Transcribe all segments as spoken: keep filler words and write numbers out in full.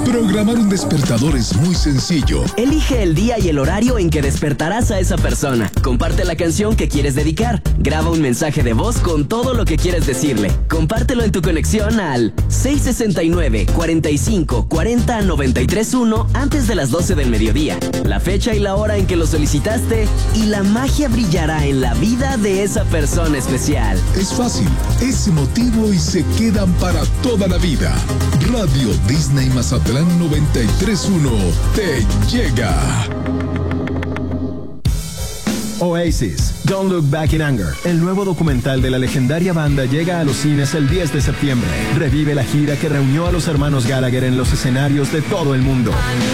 Programar un despertador es muy sencillo. Elige el día y el horario en que despertarás a esa persona. Comparte la canción que quieres dedicar. Graba un mensaje de voz con todo lo que quieres decirle. Compártelo en tu conexión al seis sesenta y nueve, cuarenta y cinco, cuarenta, noventa y tres uno antes de las doce del mediodía. La fecha y la hora en que lo solicitaste y la magia brillará en la vida de esa persona especial. Es fácil, es emotivo y se quedan para toda la vida. Radio Disney Mazatlán noventa y tres punto uno te llega. Oasis, Don't Look Back in Anger. El nuevo documental de la legendaria banda llega a los cines el diez de septiembre. Revive la gira que reunió a los hermanos Gallagher en los escenarios de todo el mundo.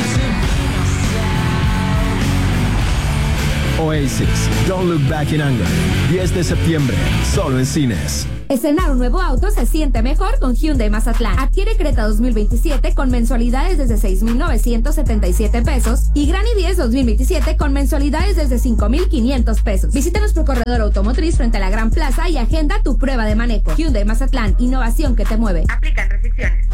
Oasis, Don't Look Back in Anger. diez de septiembre, solo en cines. Estrenar un nuevo auto se siente mejor con Hyundai Mazatlán. Adquiere Creta dos mil veintisiete con mensualidades desde seis mil novecientos setenta y siete pesos y Granny diez dos mil veintisiete con mensualidades desde cinco mil quinientos pesos. Visita nuestro corredor automotriz frente a la Gran Plaza y agenda tu prueba de manejo. Hyundai Mazatlán, innovación que te mueve. Aplican restricciones.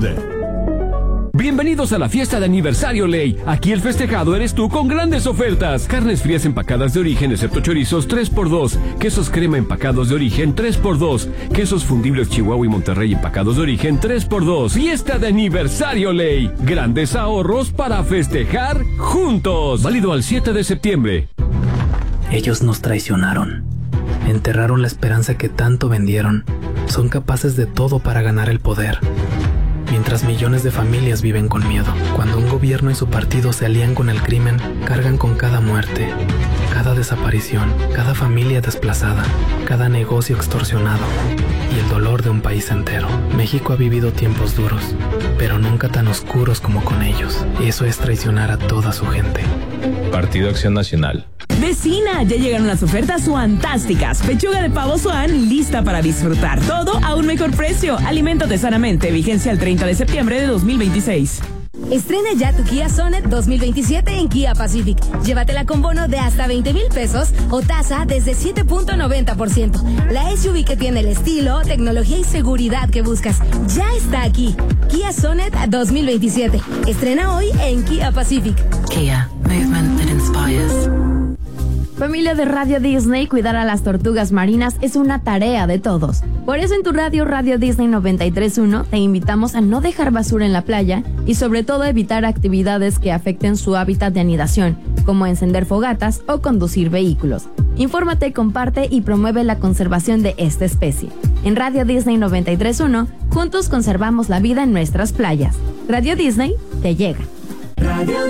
Bienvenidos a la fiesta de aniversario Ley. Aquí el festejado eres tú con grandes ofertas. Carnes frías empacadas de origen excepto chorizos tres por dos. Quesos crema empacados de origen tres por dos. Quesos fundibles Chihuahua y Monterrey empacados de origen tres por dos. Fiesta de aniversario Ley. Grandes ahorros para festejar juntos. Válido al siete de septiembre. Ellos nos traicionaron. Enterraron la esperanza que tanto vendieron. Son capaces de todo para ganar el poder. Mientras millones de familias viven con miedo. Cuando un gobierno y su partido se alían con el crimen, cargan con cada muerte, cada desaparición, cada familia desplazada, cada negocio extorsionado y el dolor de un país entero. México ha vivido tiempos duros, pero nunca tan oscuros como con ellos. Eso es traicionar a toda su gente. Partido Acción Nacional. Vecina, ya llegaron las ofertas fantásticas. Pechuga de pavo Swan lista para disfrutar. Todo a un mejor precio. Aliméntate sanamente. Vigencia el treinta de septiembre de dos mil veintiséis. Estrena ya tu Kia Sonet dos mil veintisiete en Kia Pacific. Llévatela con bono de hasta veinte mil pesos o tasa desde siete punto noventa por ciento. La S U V que tiene el estilo, tecnología y seguridad que buscas ya está aquí. Kia Sonet dos mil veintisiete. Estrena hoy en Kia Pacific. Kia, movement that inspires. Familia de Radio Disney, cuidar a las tortugas marinas es una tarea de todos. Por eso en tu radio, Radio Disney noventa y tres punto uno, te invitamos a no dejar basura en la playa y sobre todo evitar actividades que afecten su hábitat de anidación, como encender fogatas o conducir vehículos. Infórmate, comparte y promueve la conservación de esta especie. En Radio Disney noventa y tres punto uno, juntos conservamos la vida en nuestras playas. Radio Disney te llega. Radio